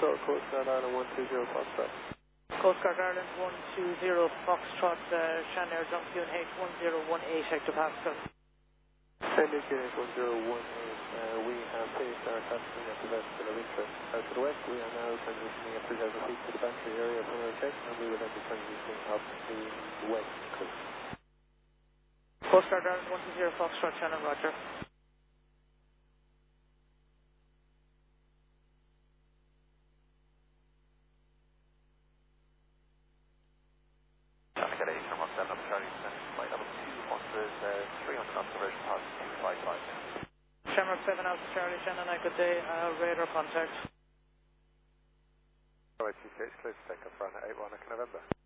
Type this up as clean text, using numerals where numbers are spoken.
Coast Guard Ireland 120 Foxtrot. Coast Guard Ireland 120 Foxtrot, Shannon Air Jump QNH 1018 hectopascal. Send QNH 1018. We have faced our testing at the vessel of interest out to the west. We are now transitioning at 3,000 feet to the boundary area from our check, and we will then be transitioning up the west coast. Coast Guard Ireland 120 Foxtrot, Shannon, roger. Traffic at 817 up Charlie, flight level 200, 300 knots, diversion path 255. Shamrock 7 out to Charlie, Shannon, good day, radar contact. Alright, CCH, close to take off, run at 81 November.